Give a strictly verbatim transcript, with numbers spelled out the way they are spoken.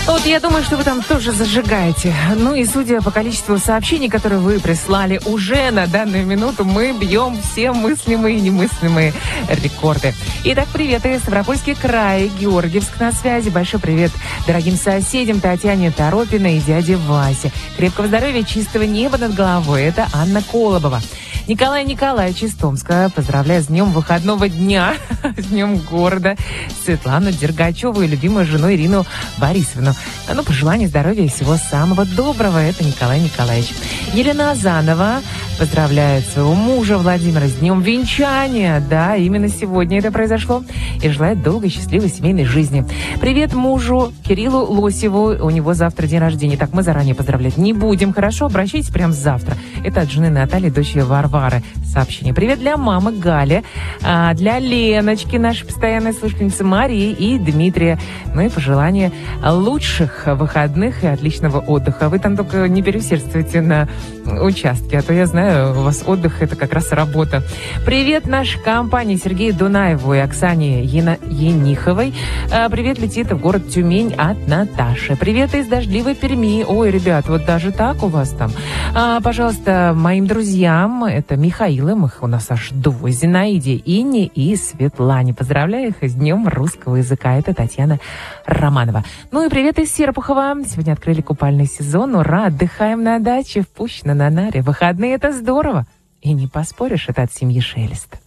Вот я думаю, что вы там тоже зажигаете. Ну и судя по количеству сообщений, которые вы прислали уже на данную минуту, мы бьем все мыслимые и немыслимые рекорды. Итак, привет из Ставропольский край, Георгиевск на связи. Большой привет дорогим соседям Татьяне Торопиной и дяде Васе. Крепкого здоровья, чистого неба над головой. Это Анна Колобова. Николай Николаевич из Томска. Поздравляю с днем выходного дня, с днем города. Светлану Дергачеву и любимую жену Ирину Борисовну. Ну, пожелание здоровья и всего самого доброго. Это Николай Николаевич. Елена Азанова поздравляет своего мужа Владимира с днем венчания. Да, именно сегодня это произошло. И желает долгой, счастливой семейной жизни. Привет мужу Кириллу Лосеву. У него завтра день рождения. Так, мы заранее поздравлять не будем. Хорошо, обращайтесь прямо завтра. Это от жены Натальи, дочери Варвары. Сообщение. Привет для мамы Гали, а, для Леночки, нашей постоянной слушательницы Марии и Дмитрия. Ну и пожелание лучших выходных и отличного отдыха. Вы там только не переусердствуйте на участке, а то я знаю, у вас отдых — это как раз работа. Привет нашей компании Сергею Дунаеву и Оксане Яна... Ениховой. А, привет летит в город Тюмень от Наташи. Привет из дождливой Перми. Ой, ребят, вот даже так у вас там. А, пожалуйста, моим друзьям, это Михаил, их у нас аж двое, Зинаиде, Инне и Светлане. Поздравляю их с днем русского языка. Это Татьяна Романова. Ну и привет из Серпухова. Сегодня открыли купальный сезон. Ура! Отдыхаем на даче в Пущино на Наре. Выходные — это здорово. И не поспоришь, это от семьи Шелест.